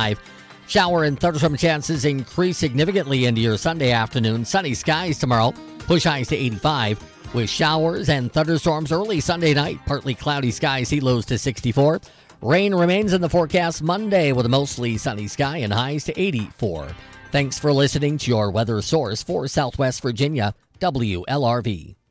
65. Shower and thunderstorm chances increase significantly into your Sunday afternoon. Sunny skies tomorrow. Push highs to 85. With showers and thunderstorms early Sunday night. Partly cloudy skies, heat lows to 64. Rain remains in the forecast Monday with a mostly sunny sky and highs to 84. Thanks for listening to your weather source for Southwest Virginia, WLRV.